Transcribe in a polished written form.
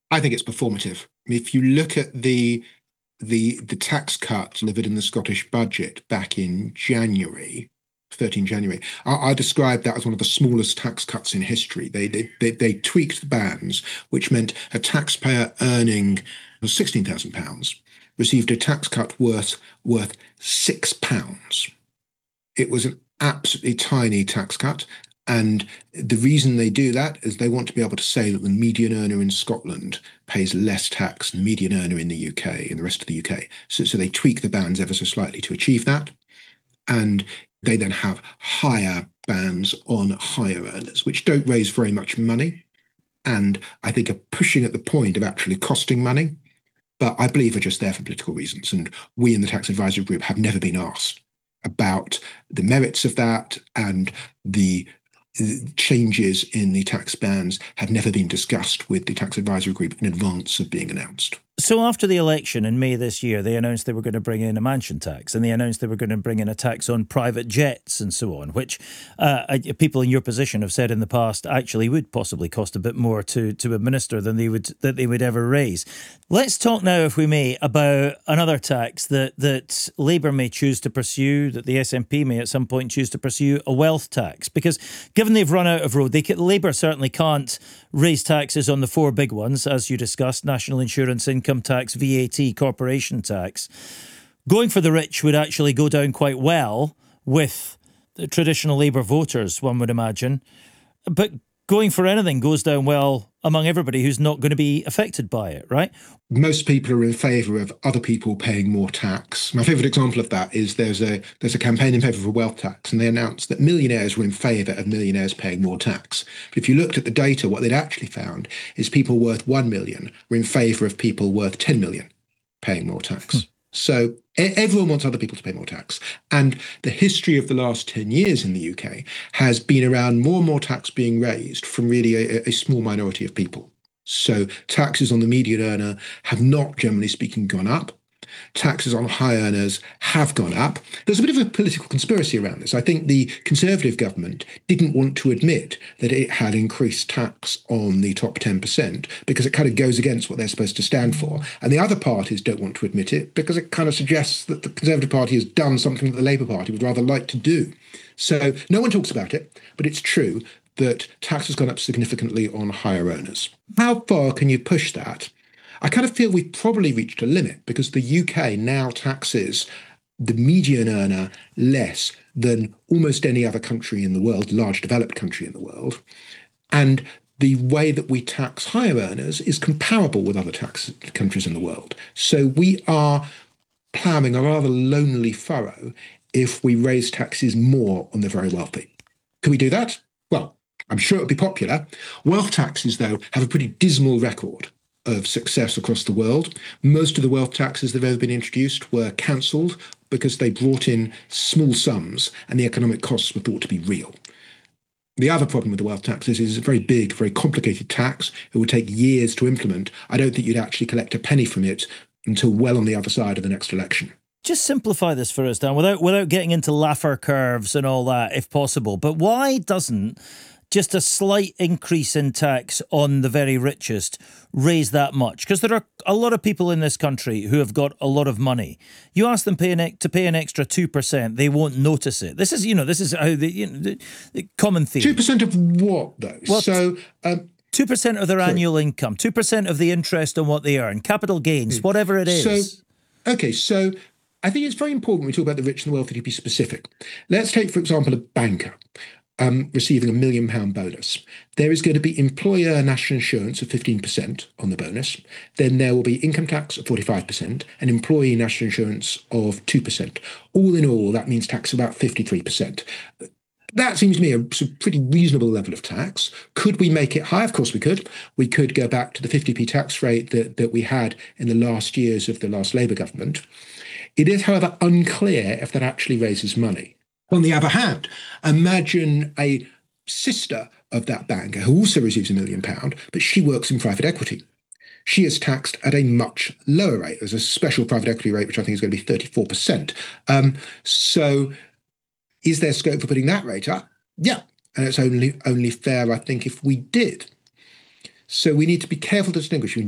I think it's performative. If you look at the tax cut delivered in the Scottish budget back in January, 13 January, I described that as one of the smallest tax cuts in history. They tweaked the bands, which meant a taxpayer earning £16,000 received a tax cut worth £6. It was an absolutely tiny tax cut. And the reason they do that is they want to be able to say that the median earner in Scotland pays less tax than the median earner in the UK, in the rest of the UK. So they tweak the bands ever so slightly to achieve that. And they then have higher bands on higher earners, which don't raise very much money. And I think are pushing at the point of actually costing money, but I believe are just there for political reasons. And we in the Tax Advisory Group have never been asked about the merits of that, and the changes in the tax bands have never been discussed with the Tax Advisory Group in advance of being announced. So after the election in May this year, they announced they were going to bring in a mansion tax, and they announced they were going to bring in a tax on private jets and so on, which people in your position have said in the past actually would possibly cost a bit more to administer than they would ever raise. Let's talk now, if we may, about another tax that Labour may choose to pursue, that the SNP may at some point choose to pursue, a wealth tax. Because given they've run out of road, Labour certainly can't raise taxes on the four big ones, as you discussed: national insurance, income tax, VAT, corporation tax. Going for the rich would actually go down quite well with the traditional Labour voters, one would imagine. But going for anything goes down well among everybody who's not going to be affected by it, right? Most people are in favour of other people paying more tax. My favourite example of that is there's a campaign in favour of a wealth tax, and they announced that millionaires were in favour of millionaires paying more tax. But if you looked at the data, what they'd actually found is people worth 1 million were in favour of people worth 10 million paying more tax. So everyone wants other people to pay more tax. And the history of the last 10 years in the UK has been around more and more tax being raised from really a small minority of people. So taxes on the median earner have not, generally speaking, gone up. Taxes on high earners have gone up. There's a bit of a political conspiracy around this. I think the Conservative government didn't want to admit that it had increased tax on the top 10% because it kind of goes against what they're supposed to stand for. And the other parties don't want to admit it because it kind of suggests that the Conservative Party has done something that the Labour Party would rather like to do. So no one talks about it, but it's true that tax has gone up significantly on higher earners. How far can you push that? I kind of feel we've probably reached a limit because the UK now taxes the median earner less than almost any other country in the world, large developed country in the world. And the way that we tax higher earners is comparable with other tax countries in the world. So we are ploughing a rather lonely furrow if we raise taxes more on the very wealthy. Can we do that? Well, I'm sure it would be popular. Wealth taxes, though, have a pretty dismal record of success across the world. Most of the wealth taxes that have ever been introduced were cancelled because they brought in small sums and the economic costs were thought to be real. The other problem with the wealth taxes is it's a very big, very complicated tax. It would take years to implement. I don't think you'd actually collect a penny from it until well on the other side of the next election. Just simplify this for us, Dan, without getting into Laffer curves and all that, if possible. But why doesn't just a slight increase in tax on the very richest raise that much? Because there are a lot of people in this country who have got a lot of money. You ask them to pay an extra 2%, they won't notice it. This is how the common theme. 2% of what, though? Well, 2% of their annual income, 2% of the interest on what they earn, capital gains, whatever it is. So I think it's very important when we talk about the rich and the wealthy to be specific. Let's take, for example, a banker receiving £1 million bonus. There is going to be employer national insurance of 15% on the bonus. Then there will be income tax of 45% and employee national insurance of 2%. All in all, that means tax of about 53%. That seems to me a pretty reasonable level of tax. Could we make it higher? Of course we could. We could go back to the 50p tax rate that we had in the last years of the last Labour government. It is, however, unclear if that actually raises money. On the other hand, imagine a sister of that banker who also receives £1 million, but she works in private equity. She is taxed at a much lower rate. There's a special private equity rate, which I think is going to be 34%. So is there scope for putting that rate up? Yeah. And it's only fair, I think, if we did. So we need to be careful to distinguish between